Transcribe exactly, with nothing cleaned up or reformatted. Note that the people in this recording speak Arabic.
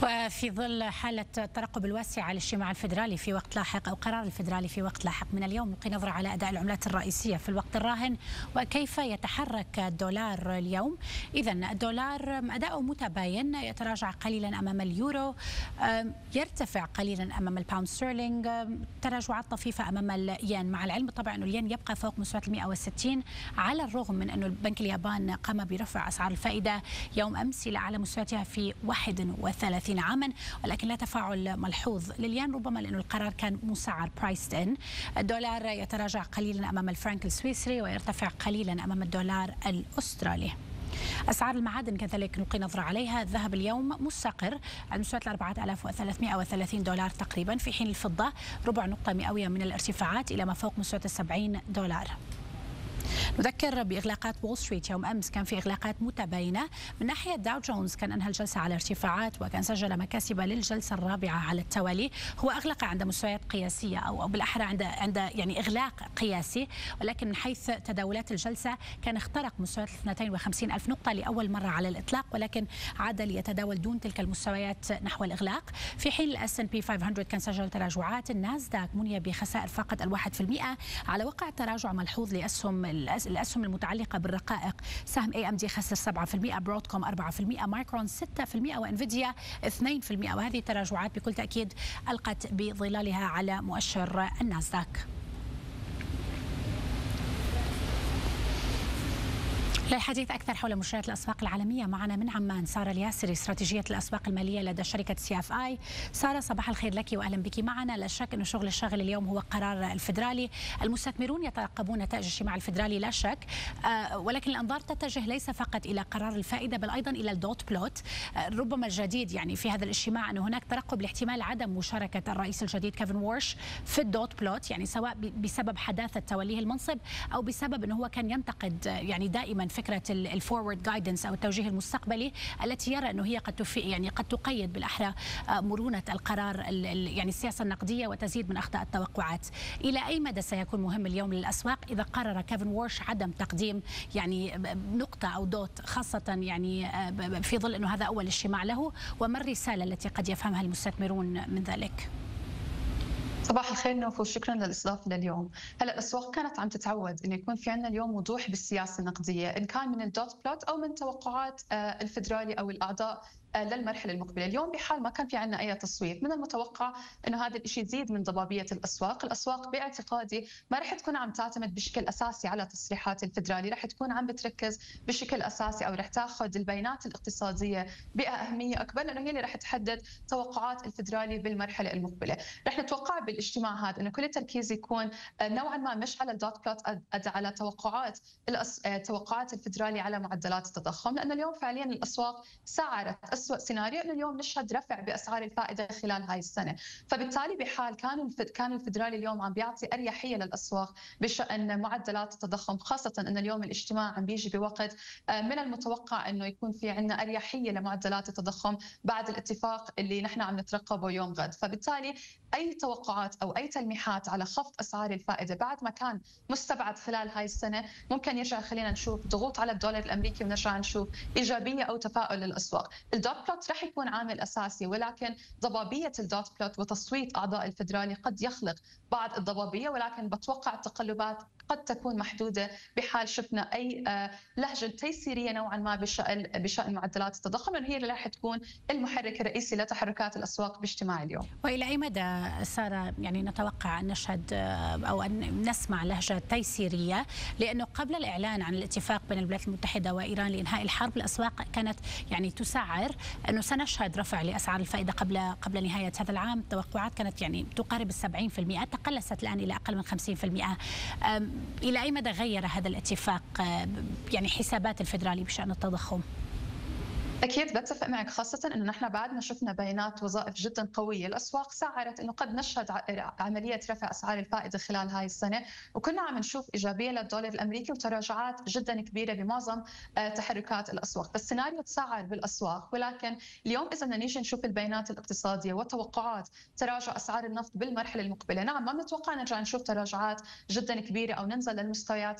وفي ظل حالة الترقب الواسع على الاجتماع الفيدرالي في وقت لاحق أو قرار الفيدرالي في وقت لاحق من اليوم، نلقي نظرة على أداء العملات الرئيسية في الوقت الراهن وكيف يتحرك الدولار اليوم. إذا الدولار أداؤه متباين، يتراجع قليلا أمام اليورو، يرتفع قليلا أمام الباوند ستيرلينج، تراجعات طفيفة أمام الين، مع العلم طبعا أنه الين يبقى فوق مستويات المئة وستين على الرغم من أنه البنك اليابان قام برفع أسعار الفائدة يوم أمس إلى أعلى مستوياتها في واحد وثلاثين عاما، ولكن لا تفاعل ملحوظ للين، ربما لأنه القرار كان مسعر برايسد إن. الدولار يتراجع قليلا أمام الفرنك السويسري ويرتفع قليلا أمام الدولار الأسترالي. أسعار المعادن كذلك نلقي نظرة عليها. الذهب اليوم مستقر على مستويات أربعة آلاف وثلاثمئة وثلاثين دولار تقريبا، في حين الفضة ربع نقطة مئوية من الارتفاعات إلى ما فوق مستويات السبعين دولار. نذكر بإغلاقات وول ستريت يوم أمس، كان في إغلاقات متباينة. من ناحية داو جونز كان أنهى الجلسة على ارتفاعات وكان سجل مكاسب للجلسة الرابعة على التوالي. هو أغلق عند مستويات قياسية أو بالأحرى عند عند يعني إغلاق قياسي، ولكن من حيث تداولات الجلسة كان اخترق مستويات اثنتين وخمسين ألف نقطة لأول مرة على الإطلاق، ولكن عاد ليتداول دون تلك المستويات نحو الإغلاق. في حين الأس إن بي خمسمئة كان سجل تراجعات. الناسداك مني بخسائر فقط الواحد في المئة على وقع تراجع ملحوظ لأسهم الأسهم المتعلقة بالرقائق. سهم اي ام دي خسر سبعة في المئة، برودكوم أربعة في المئة، مايكرون ستة في المئة، وانفيديا اثنين في المئة، وهذه التراجعات بكل تأكيد ألقت بظلالها على مؤشر الناسداك. للحديث أكثر حول مشاريات الأسواق العالمية معنا من عمان سارة الياسري، استراتيجية الأسواق المالية لدى شركة سي اف اي. سارة صباح الخير لك وأهلا بك معنا. لا شك أنه شغل الشاغل اليوم هو قرار الفيدرالي، المستثمرون يترقبون نتائج الاجتماع الفيدرالي لا شك، آه ولكن الأنظار تتجه ليس فقط إلى قرار الفائدة بل أيضا إلى الدوت بلوت. آه ربما الجديد يعني في هذا الاجتماع أنه هناك ترقب لاحتمال عدم مشاركة الرئيس الجديد كيفن وورش في الدوت بلوت، يعني سواء بسبب حداثة توليه المنصب أو بسبب أنه هو كان ينتقد يعني دائما فكرة الفورورد جايدنس او التوجيه المستقبلي التي يرى انه هي قد يعني قد تقيد بالاحرى مرونه القرار يعني السياسه النقديه وتزيد من اخطاء التوقعات. الى اي مدى سيكون مهم اليوم للاسواق اذا قرر كيفن وورش عدم تقديم يعني نقطه او دوت، خاصه يعني في ظل انه هذا اول اجتماع له، وما الرساله التي قد يفهمها المستثمرون من ذلك؟ صباح الخير نوف وشكرا للاستضافه لليوم. هلا الاسواق كانت عم تتعود انه يكون في عندنا اليوم وضوح بالسياسه النقديه، ان كان من الدوت بلوت او من توقعات الفدرالي او الاعضاء للمرحله المقبله. اليوم بحال ما كان في عندنا اي تصويت، من المتوقع انه هذا الشيء يزيد من ضبابيه الاسواق. الاسواق باعتقادي ما رح تكون عم تعتمد بشكل اساسي على تصريحات الفدرالي، رح تكون عم بتركز بشكل اساسي او رح تاخذ البيانات الاقتصاديه باهميه اكبر، لانه هي اللي رح تحدد توقعات الفدرالي بالمرحله المقبله. رح نتوقع بالاجتماع هذا انه كل التركيز يكون نوعا ما مش على الدوت بلوت قد على توقعات توقعات الفدرالي على معدلات التضخم، لانه اليوم فعليا الاسواق سعرت أسوأ سيناريو انه اليوم نشهد رفع باسعار الفائده خلال هاي السنه، فبالتالي بحال كان كان الفدرالي اليوم عم بيعطي اريحيه للاسواق بشان معدلات التضخم، خاصه ان اليوم الاجتماع عم بيجي بوقت من المتوقع انه يكون في عندنا اريحيه لمعدلات التضخم بعد الاتفاق اللي نحن عم نترقبه يوم غد، فبالتالي اي توقعات او اي تلميحات على خفض اسعار الفائده بعد ما كان مستبعد خلال هاي السنه ممكن يرجع خلينا نشوف ضغوط على الدولار الامريكي ونرجع نشوف ايجابيه او تفاؤل للاسواق. الدوت بلوت رح يكون عامل اساسي، ولكن ضبابيه الدوت بلوت وتصويت اعضاء الفدرالي قد يخلق بعض الضبابيه، ولكن بتوقع التقلبات قد تكون محدوده بحال شفنا اي لهجه تيسيريه نوعا ما بشان بشان معدلات التضخم، لان هي اللي رح تكون المحرك الرئيسي لتحركات الاسواق باجتماع اليوم. والى اي مدى ساره يعني نتوقع ان نشهد او ان نسمع لهجه تيسيريه؟ لانه قبل الاعلان عن الاتفاق بين الولايات المتحده وايران لانهاء الحرب، الاسواق كانت يعني تسعر انه سنشهد رفع لاسعار الفائده قبل قبل نهايه هذا العام. التوقعات كانت يعني تقارب السبعين في المئة، تقلصت الان الى اقل من خمسين في المئة. الى اي مدى غير هذا الاتفاق يعني حسابات الفدرالي بشان التضخم؟ أكيد بتفق معك، خاصة أنه نحن بعد ما شفنا بيانات وظائف جدا قوية، الأسواق سعرت أنه قد نشهد عملية رفع أسعار الفائدة خلال هاي السنة، وكنا عم نشوف إيجابية للدولار الأمريكي وتراجعات جدا كبيرة بمعظم تحركات الأسواق، فالسيناريو تسعر بالأسواق. ولكن اليوم إذا بدنا نيجي نشوف البيانات الاقتصادية وتوقعات تراجع أسعار النفط بالمرحلة المقبلة، نعم ما بنتوقع نرجع نشوف تراجعات جدا كبيرة أو ننزل للمستويات